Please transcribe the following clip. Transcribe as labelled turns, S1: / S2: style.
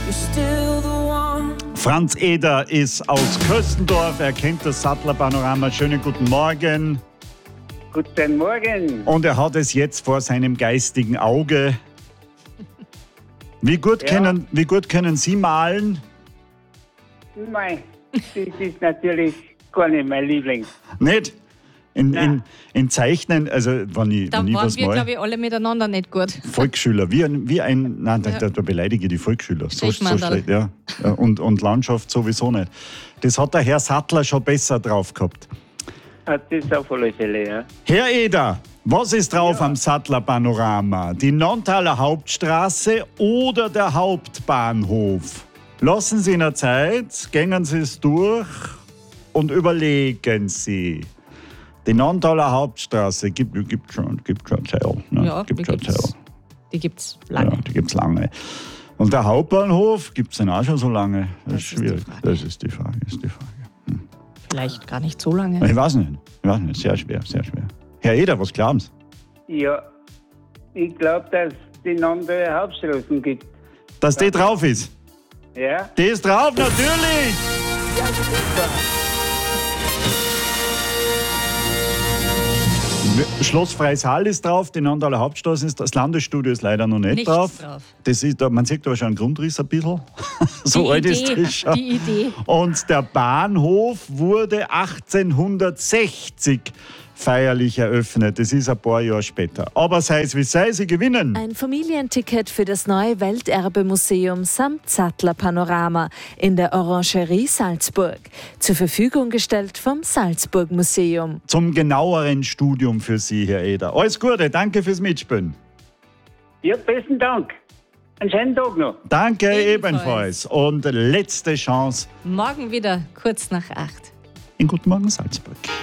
S1: Franz Eder ist aus Köstendorf, er kennt das Sattler-Panorama. Schönen guten Morgen.
S2: Guten Morgen.
S1: Und er hat es jetzt vor seinem geistigen Auge. Wie gut können Sie malen?
S2: Nein, das ist natürlich gar nicht mein Liebling.
S1: Nicht? In Zeichnen, also wenn ich
S3: Da waren
S1: was
S3: wir,
S1: mal.
S3: glaube ich, alle miteinander nicht gut.
S1: Volksschüler, nein, da beleidige ich die Volksschüler. So
S3: Strichmandel.
S1: schlecht, ja. Und Landschaft sowieso nicht. Das hat der Herr Sattler schon besser drauf gehabt.
S2: Hat das auf alle Fälle, ja.
S1: Herr Eder, was ist drauf am Sattler-Panorama? Die Nonntaler Hauptstraße oder der Hauptbahnhof? Lassen Sie Ihnen Zeit, gängen Sie es durch und überlegen Sie. Die Nonntaler Hauptstraße gibt schon Zeit. Ne?
S3: Ja, die gibt's lange.
S1: Ja, die gibt's lange. Und der Hauptbahnhof, gibt es den auch schon so lange? Das ist schwierig. Das ist die Frage.
S3: Vielleicht gar nicht so lange.
S1: Ich weiß nicht. Sehr schwer. Herr Eder, was glauben Sie?
S2: Ja, ich glaube, dass es die Nonntaler Hauptstraßen gibt.
S1: Dass die drauf ist?
S2: Ja?
S1: Die ist drauf, natürlich!
S2: Ja, super.
S1: Schloss Freishall ist drauf, die Nonntaler Hauptstraße ist, das Landesstudio ist leider noch nicht
S3: Nichts
S1: drauf.
S3: drauf.
S1: Das ist, man sieht aber schon einen Grundriss ein bisschen. So alt ist das schon.
S3: Die Idee.
S1: Und der Bahnhof wurde 1860 feierlich eröffnet. Das ist ein paar Jahre später. Aber sei es wie sei, Sie gewinnen.
S4: Ein Familienticket für das neue Welterbemuseum samt Sattler-Panorama in der Orangerie Salzburg. Zur Verfügung gestellt vom Salzburg-Museum.
S1: Zum genaueren Studium für Sie, Herr Eder. Alles Gute, danke fürs Mitspielen.
S2: Ja, besten Dank. Einen schönen Tag noch.
S1: Danke
S3: Ebenfalls.
S1: ebenfalls. Und letzte Chance
S3: Morgen wieder kurz nach 8.
S1: in Guten Morgen Salzburg.